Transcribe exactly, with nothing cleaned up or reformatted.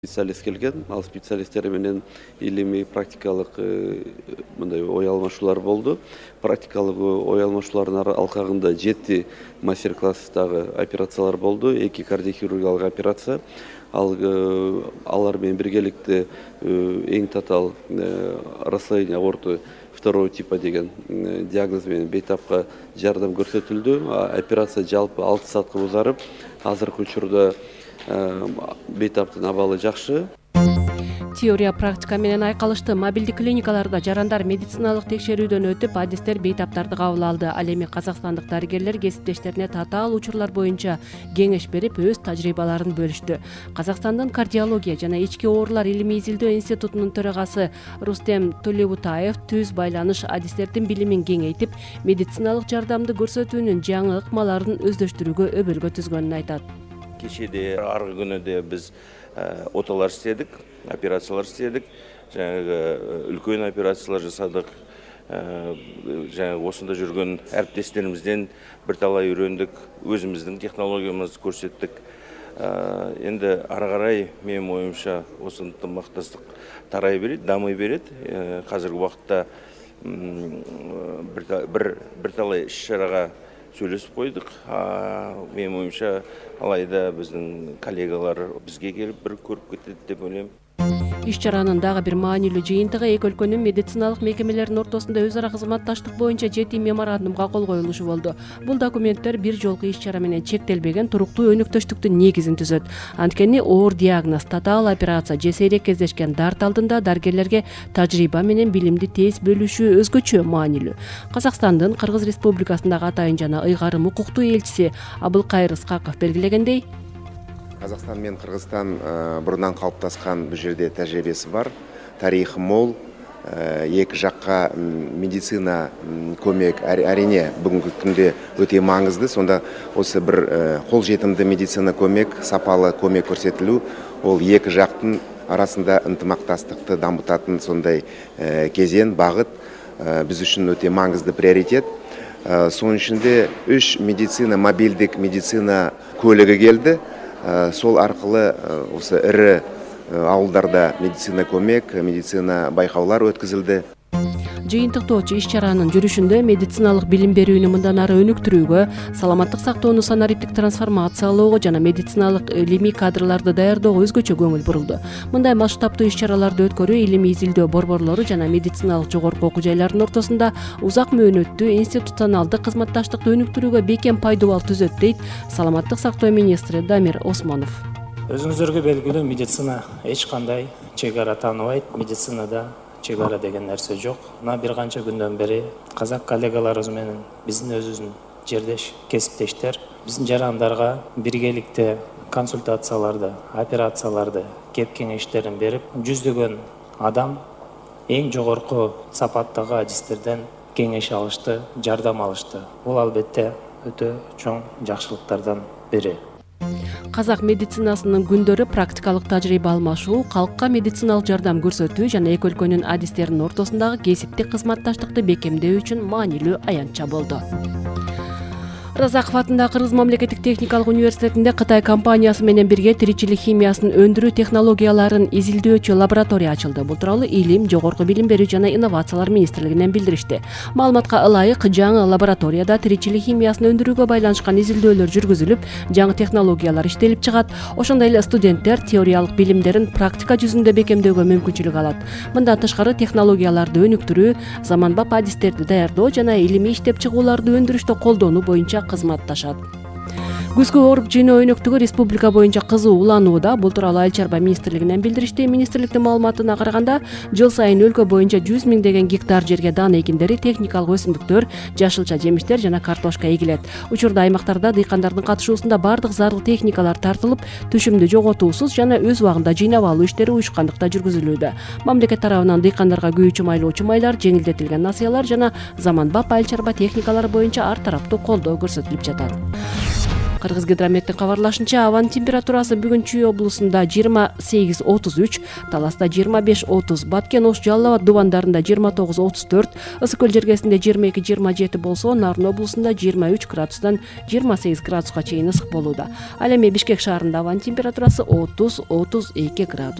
Специалист келген, ал специалисттер менен илимий практикалык мындай ой алмашуулар болду. Практикалык ой алмашуулардын алкагында жети мастер-класстагы операциялар болду, эки кардиохирургиялык операция. Ал алар менен биргеликте эң татаал расслоение аорты второго типа деген диагноз менен бейтапка жардам көрсөтүлдү. Операция жалпы алты саатка узарып, азыркы учурда бейтаптын абалы жакшы. Теория практика менен айкалышты. Мобилдик клиникаларда жарандар медициналык текшерүүдөн өтүп, адистер бейтаптарды кабыл алды. Ал эми казакстандык дарыгерлер кесиптештерине татаал учурлар боюнча кеңеш берип, өз тажрыйбаларын бөлүштү. Казакстандын кардиология жана ички оорулар илимий изилдөө институтунун төрагасы Рустем Толебутаев түз байланыш адистердин билимин кеңейтип, медициналык жардамды көрсөтүүнүн жаңы ыкмаларын өздөштүрүүгө өбөлгө түзгөнүн айтат. Кешеде, арғы күніде біз оталар істедік, операциялар істедік, жаңағы үлкен операциялар жасадық. Жаңағы осында жүрген әріптестерімізден бірталай үйрендік, өзіміздің технологиямызды көрсеттік. Енді ары қарай менің ойымша осы ынтымақтастық тарай береді, дамый береді. Қазіргі уақытта бірталай іс-шараға сөйлесіп қойдық. Менің ойымша алайда біздің коллегалар бізге келіп бір көріп кетеді деп ойлаймын. Иш-чаранын дагы бир маанилүү жыйынтыгы эки өлкөнүн медициналык мекемелеринин ортосунда өз ара кызматташтык боюнча жети меморандумга кол коюлушу болду. Бул документтер бир жолку иш-чара менен чектелбеген туруктуу өнөктөштүктүн негизин түзөт. Анткени оор диагноз, татаал операция же сейрек кездешкен дарт алдында дарыгерлерге тажрыйба менен билимди тез бөлүшүү өзгөчө маанилүү. Казакстандын Кыргыз Республикасындагы атайын жана ыйгарым укуктуу элчиси Абылкайыр Ыскаков белгилегендей, Қазақстан мен Қырғызстан бұрыннан қалыптасқан бұл жерде тәжірибесі бар, тарихы мол, екі жаққа медицина көмек әрине бүгінгі күнде өте маңызды. Сонда осы бір қолжетімді медицина көмек, сапалы көмек көрсетілу, ол екі жақтың арасында ынтымақтастықты дамытатын сондай кезең, бағыт біз үшін өте маңызды приоритет. Соның ішінде үш медицина, мобилдік медицина көлігі келді. Сол арқылы осы ірі ауылдарда медицина көмек, медицина байқаулар өткізілді. Жыйынтыктоочу иш-чаранын жүрүшүндө медициналык билим берүүнү мындан ары өнүктүрүүгө, саламаттык сактоону санариптик трансформациялоого жана медициналык илимий кадрларды даярдоого өзгөчө көңүл бурулду. Мындай масштабтуу иш-чараларды өткөрүү илимий изилдөө борборлору жана медициналык жогорку окуу жайлардын ортосунда узак мөөнөттүү институционалдык кызматташтыкты өнүктүрүүгө бекем пайдубал түзөт, дейт саламаттык сактоо министри Дамир Осмонов. Өзүңүздөргө белгилүү, медицина эч кандай чек ара тааныбайт, медицинада чек ара деген нерсе жок. Мына бир канча күндөн бери казак коллегаларыбыз менен биздин өзүбүздүн жердеш, кесиптештер биздин жарандарга биргеликте консультацияларды, операцияларды, кеп кеңештерин берип, жүздөгөн адам эң жогорку сапаттагы адистерден кеңеш алышты, жардам алышты. Бул албетте өтө чоң жакшылыктардан бири. Казак медицинасынын күндөрү практикалык тажрыйба алмашуу, калкка медициналык жардам көрсөтүү жана эки өлкөнүн адистеринин ортосундагы кесиптик кызматташтыкты бекемдөө үчүн маанилүү аянтча болду. Разаков атындагы Кыргыз мамлекеттик техникалык университетинде Кытай компаниясы менен бирге тиричилик химиясын өндүрүү технологияларын изилдөөчү лаборатория ачылды. Бул тууралуу Илим, жогорку билим берүү жана инновациялар министрлигинен билдиришти. Маалыматка ылайык, жаңы лабораторияда тиричилик химиясын өндүрүүгө байланышкан изилдөөлөр жүргүзүлүп, жаңы технологиялар иштелип чыгат. Ошондой эле студенттер теориялык билимдерин практика жүзүндө бекемдөөгө мүмкүнчүлүк алат. Мындан тышкары технологияларды өнүктүрүү, заманбап адистерди даярдоо жана илимий иштеп чыгууларды өндүрүштө колдонуу боюнча кызматташат. Күзгү ооруп жыйноо өнөктүгү республика боюнча кызуу уланууда. Бул тууралуу Айыл чарба министрлигинен билдиришти. Министрликтин маалыматына караганда, жыл сайын өлкө боюнча жүз миңдеген гектар жерге дан экиндери, техникалык өсүмдүктөр, жашылча жемиштер жана картошка эгилет. Учурда аймактарда дыйкандардын катышуусунда бардык зарыл техникалар тартылып, түшүмдү жоготуусуз жана өз убагында жыйнап алуу иштери уюшкандыкта жүргүзүлүүдө. Мамлекет тарабынан дыйкандарга күйүүчү майлоочу майлар, жеңилдетилген насыялар жана заманбап айыл чарба техникалары боюнча ар тараптуу колдоо көрсөтүлүп жатат. Кыргызгидрометтин кабарлашынча, абанын температурасы бүгүн Чүй облусунда жыйырма сегиз отуз үч, Таласта жыйырма беш отуз, Баткен, Ош, Жалал Абад дубандарында жыйырма тогуз отуз төрт, Ысык көл жергесинде жыйырма эки жыйырма жети болсо, Нарын облусунда жыйырма үч градустан жыйырма сегиз градуска чейин ысык болууда. Ал эми Бишкек шаарында абанын температурасы отуз отуз эки градус.